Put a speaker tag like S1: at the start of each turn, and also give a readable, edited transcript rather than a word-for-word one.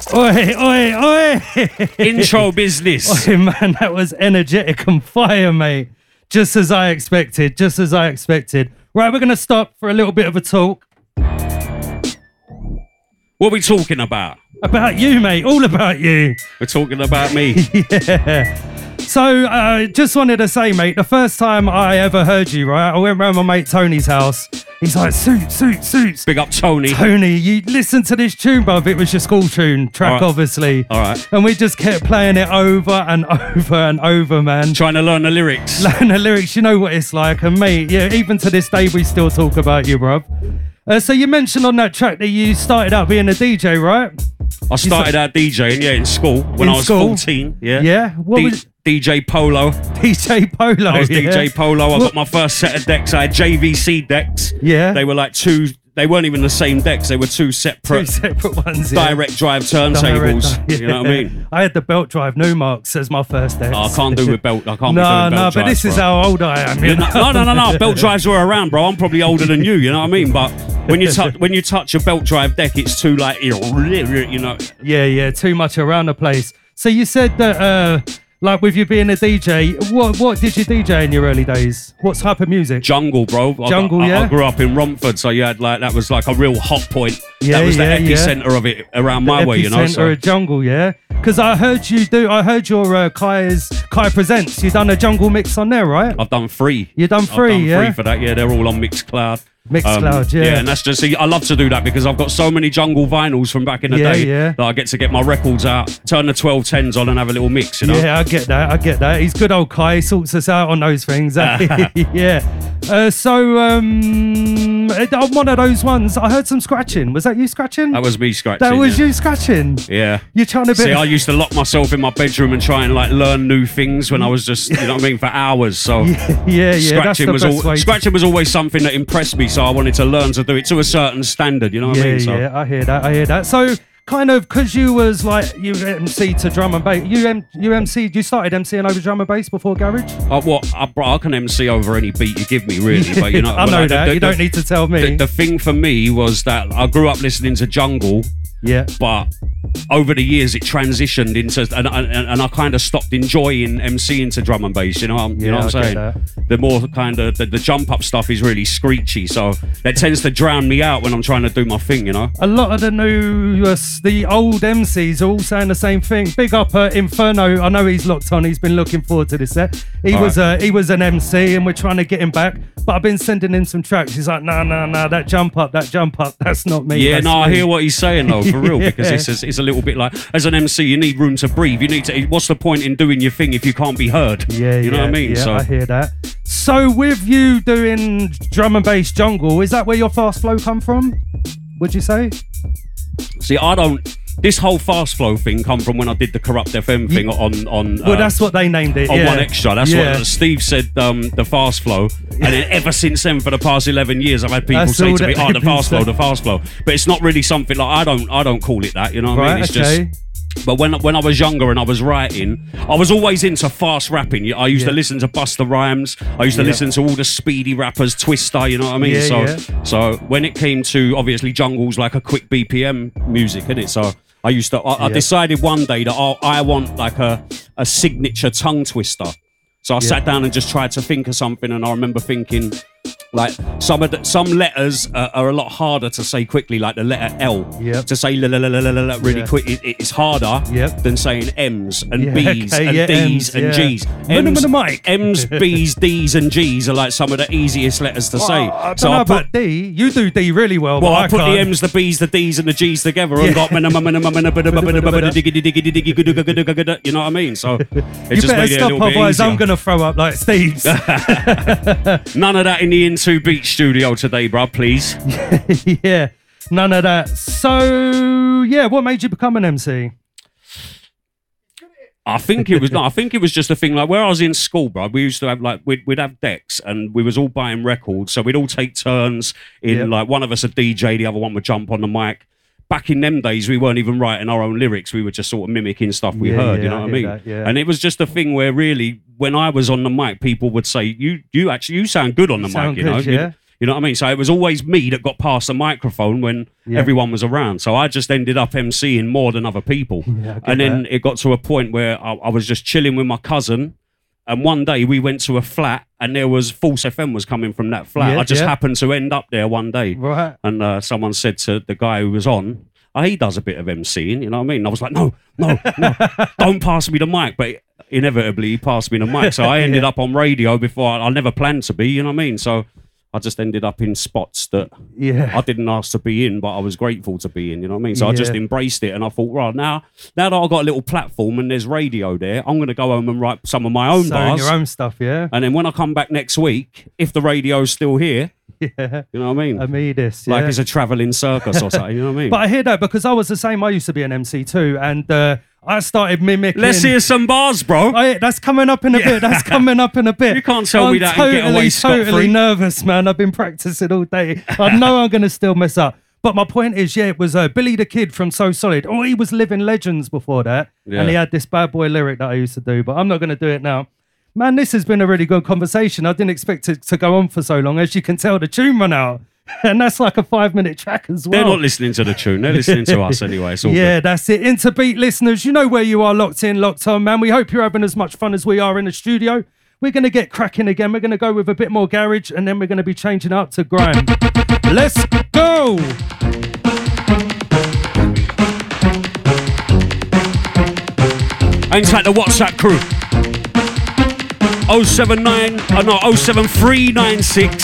S1: Oi, oi, oi!
S2: Intro business.
S1: Oi, man, that was energetic and fire, mate. Just as I expected, just as I expected. Right, we're going to stop for a little bit of a talk.
S2: What are we talking about?
S1: About you, mate, all about you.
S2: We're talking about me.
S1: Yeah. So, just wanted to say, mate, the first time I ever heard you, right, I went round my mate Tony's house. He's like, suits.
S2: Big up Tony.
S1: Tony, you listen to this tune, bruv. It was your school tune track, obviously.
S2: All right.
S1: And we just kept playing it over and over and over, man.
S2: Trying to learn the lyrics.
S1: Learn the lyrics, you know what it's like. And mate, yeah, even to this day, we still talk about you, bruv. So you mentioned on that track that you started out being a DJ, right?
S2: I started out DJing, in school when I was 14. Yeah.
S1: Yeah. What was
S2: DJ Polo.
S1: DJ Polo?
S2: I was DJ Polo. I got my first set of decks. I had JVC decks.
S1: Yeah.
S2: They were like two. They weren't even the same decks. They were two separate
S1: ones.
S2: Direct drive turntables. You know what I mean?
S1: I had the belt drive Numarks as my first decks.
S2: Oh, I can't do with belt. I can't be doing
S1: No,
S2: belt drives,
S1: but this is how old I am. You know?
S2: No. Belt drives were around, bro. I'm probably older than you. You know what I mean? But when you touch a belt drive deck, it's too like you know.
S1: Yeah. Too much around the place. So you said that. Like with you being a DJ, what did you DJ in your early days? What type of music?
S2: Jungle, bro. I grew up in Romford, so you had that was like a real hot point.
S1: Yeah,
S2: that was the epicenter of it around my way, you know.
S1: Epicenter of jungle, yeah. Because I heard your Kai Presents. You done a jungle mix on there, right?
S2: I've done 3.
S1: You done 3,
S2: I've done 3
S1: yeah.
S2: for that, yeah. They're all on Mixcloud.
S1: Mixcloud, yeah.
S2: Yeah, and that's just, I love to do that because I've got so many jungle vinyls from back in the day that I get my records out, turn the 1210s on and have a little mix, you know?
S1: Yeah, I get that. He's good old Kai, sorts us out on those things. Yeah. On one of those ones, I heard some scratching. Was that you scratching?
S2: That was me scratching.
S1: That was you scratching?
S2: Yeah.
S1: You're trying to
S2: See, I used to lock myself in my bedroom and try and learn new things when I was just, you know what I mean, for hours. So
S1: yeah.
S2: Scratching was always something that impressed me, so I wanted to learn to do it to a certain standard, you know what I mean?
S1: Yeah, I hear that. So kind of, because you was like, you MC to drum and bass, you started MCing over drum and bass before Garage?
S2: I can MC over any beat you give me, really, but you know.
S1: I know that, you don't need to tell me.
S2: The thing for me was that I grew up listening to jungle.
S1: Yeah.
S2: But over the years it transitioned into and I kind of stopped enjoying MCing to drum and bass, you know what I'm saying? The more kind of the jump up stuff is really screechy, so that tends to drown me out when I'm trying to do my thing, you know.
S1: A lot of the old MCs are all saying the same thing. Big up Inferno. I know he's locked on, he's been looking forward to this set. He was an MC and we're trying to get him back, but I've been sending him some tracks. He's like, no, that jump up, that's not me.
S2: Yeah, I hear what he's saying though, for real, because it's a little bit like, as an MC, you need room to breathe. You need to. What's the point in doing your thing if you can't be heard?
S1: Yeah,
S2: you know what I mean.
S1: Yeah,
S2: so
S1: I hear that. So with you doing drum and bass jungle, is that where your fast flow come from? Would you say?
S2: See, I don't. This whole fast flow thing come from when I did the Corrupt FM thing on.
S1: Well, that's what they named it.
S2: On One Extra. That's what Steve said. The fast flow, and then ever since then, for the past 11 years, I've had people say to me, "Oh, the fast flow." But it's not really something like I don't call it that. You know what I mean? It's just. But when I was younger and I was writing, I was always into fast rapping. I used to listen to Busta Rhymes. I used to listen to all the speedy rappers, Twista, you know what I mean? So when it came to, obviously, jungle's like a quick BPM music, isn't it? So I decided one day that I want like a signature tongue twister. So I sat down and just tried to think of something, and I remember thinking, like, some letters are a lot harder to say quickly, like the letter L. To say really quick, it's harder than saying M's and B's and D's and G's. M's, B's, D's and G's are like some of the easiest letters to say.
S1: I don't know about D. You do D really well.
S2: Well, I put the M's, the B's, the D's and the G's together and got you know what I mean? So it just made it a little bit easier.
S1: I'm going to throw up like Steve's.
S2: None of that in the Into Beach studio today, bruv, please.
S1: Yeah, none of that. So, what made you become an MC?
S2: I think it was just a thing like where I was in school, bro. We used to have we'd have decks and we was all buying records, so we'd all take turns in like one of us a DJ, the other one would jump on the mic. Back in them days, we weren't even writing our own lyrics. We were just sort of mimicking stuff we heard, you know what I mean? And it was just a thing where really, when I was on the mic, people would say, you sound good on the mic, you know? You know what I mean? So it was always me that got past the microphone when everyone was around. So I just ended up MCing more than other people. And then it got to a point where I was just chilling with my cousin. And one day we went to a flat and there was False FM was coming from that flat. I just happened to end up there one day.
S1: Right.
S2: And someone said to the guy who was on, he does a bit of MCing, you know what I mean? I was like, no, don't pass me the mic. But inevitably he passed me the mic. So I ended up on radio before I never planned to be, you know what I mean? So I just ended up in spots that I didn't ask to be in, but I was grateful to be in, you know what I mean? So I just embraced it and I thought, right, now that I've got a little platform and there's radio there, I'm going to go home and write some of my own bars.
S1: Your own stuff, yeah.
S2: And then when I come back next week, if the radio's still here, you know what I mean?
S1: I mean this,
S2: like it's a travelling circus or something, you know what I mean?
S1: But I hear that because I was the same. I used to be an MC too, and I started mimicking.
S2: Let's hear some bars, bro.
S1: That's coming up in a bit. That's coming up in a bit.
S2: You can't tell me that and get away scot-free.
S1: I'm totally nervous, man. I've been practicing all day. I know I'm going to still mess up. But my point is, it was Billy the Kid from So Solid. He was Living Legends before that. And he had this bad boy lyric that I used to do, but I'm not going to do it now. Man, this has been a really good conversation. I didn't expect it to go on for so long. As you can tell, the tune ran out. And that's like a 5-minute track as well.
S2: They're not listening to the tune. They're listening to us anyway. It's all
S1: good. That's it. Interbeat listeners, you know where you are, locked in, locked on, man. We hope you're having as much fun as we are in the studio. We're going to get cracking again. We're going to go with a bit more garage, and then we're going to be changing up to grime. Let's go!
S2: Hangs like the WhatsApp crew. 07396